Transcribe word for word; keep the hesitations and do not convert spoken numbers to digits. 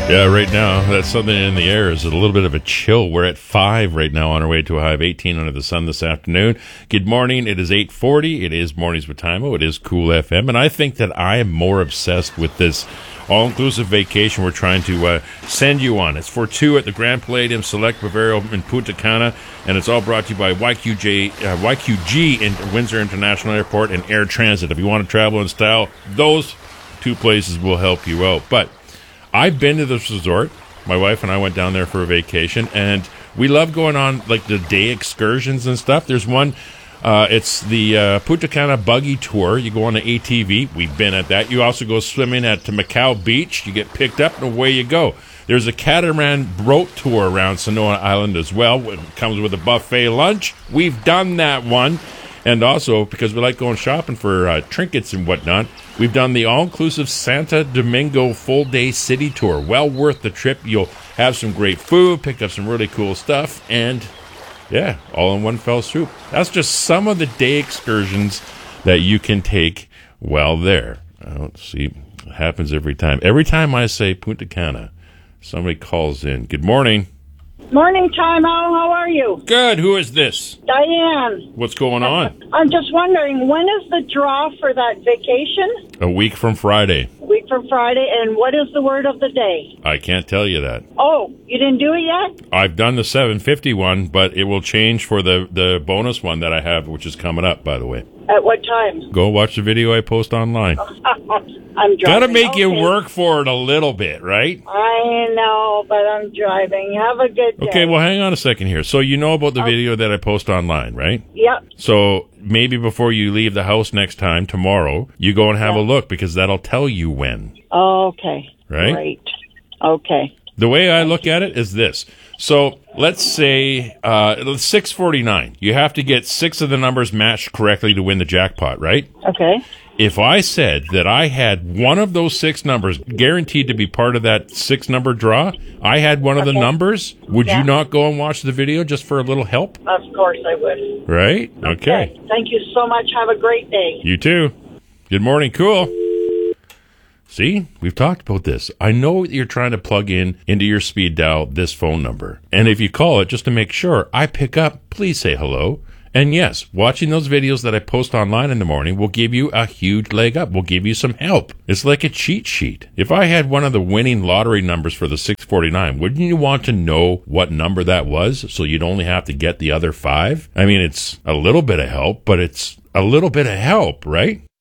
Yeah, right now, that's something in the air. Is a little bit of a chill. We're at five right now on our way to a high of eighteen under the sun this afternoon. Good morning. It is eight forty. It is Mornings with Timo. It is Cool F M. And I think that I am more obsessed with this all-inclusive vacation we're trying to uh, send you on. It's for two at the Grand Palladium Select Bavaria in Punta Cana, and it's all brought to you by Y Q J, uh, Y Q G in Windsor International Airport and Air Transit. If you want to travel in style, those two places will help you out. But I've been to this resort. My wife and I went down there for a vacation, and we love going on like the day excursions and stuff. There's one, uh, it's the uh, Punta Cana Buggy Tour. You go on the A T V. We've been at that. You also go swimming at Macau Beach. You get picked up, and away you go. There's a catamaran boat tour around Sanoa Island as well. It comes with a buffet lunch. We've done that one. And also, because we like going shopping for uh, trinkets and whatnot, we've done the all-inclusive Santo Domingo full-day city tour. Well worth the trip. You'll have some great food, pick up some really cool stuff, and, yeah, all in one fell swoop. That's just some of the day excursions that you can take while there. Oh, see, it happens every time. Every time I say Punta Cana, somebody calls in. Good morning. Morning, Timo. How are you? Good. Who is this? Diane. What's going on? I'm just wondering, when is the draw for that vacation? A week from Friday. A week from Friday, and what is the word of the day? I can't tell you that. Oh, you didn't do it yet? I've done the seven fifty one, but it will change for the, the bonus one that I have, which is coming up, by the way. At what time? Go watch the video I post online. I'm driving. Gotta make okay. you work for it a little bit, right? I know, but I'm driving. Have a good day. Okay, well, hang on a second here. So you know about the video that I post online, right? Yep. So maybe before you leave the house next time, tomorrow, you go and have Yeah. a look, because that'll tell you when. Okay. Right? Great. Okay. The way I look at it is this. So let's say uh, six forty-nine. You have to get six of the numbers matched correctly to win the jackpot, right? Okay. If I said that I had one of those six numbers guaranteed to be part of that six-number draw, I had one of the Okay. numbers, would Yeah. you not go and watch the video just for a little help? Of course I would. Right? Okay. Thank you so much. Have a great day. You too. Good morning, cool. See, we've talked about this. I know that you're trying to plug in into your speed dial this phone number. And if you call it, just to make sure I pick up, please say hello. And yes, watching those videos that I post online in the morning will give you a huge leg up, will give you some help. It's like a cheat sheet. If I had one of the winning lottery numbers for the six forty-nine, wouldn't you want to know what number that was so you'd only have to get the other five? I mean, it's a little bit of help, but it's a little bit of help, right?